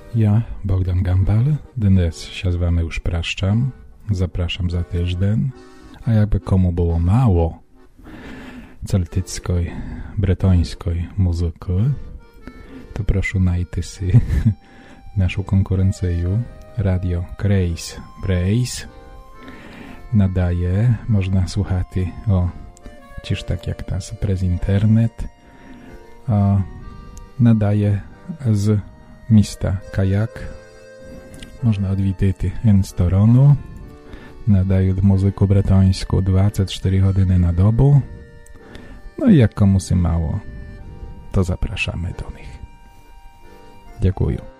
Ja, Bogdan Gambal, dnes się z wami już praszczam, zapraszam za tydzień, a jakby komu było mało celtyckiej, bretońskiej muzyki, to proszę najty si naszą konkurencję Radio Grace Brace nadaje, można słuchać ciż tak jak nas przez internet, nadaje z mista Kajak. Można odwiedzić Instoronu. Nadają muzykę bretońską 24 godziny na dobę. No i jak komuś mało, to zapraszamy do nich. Dziękuję.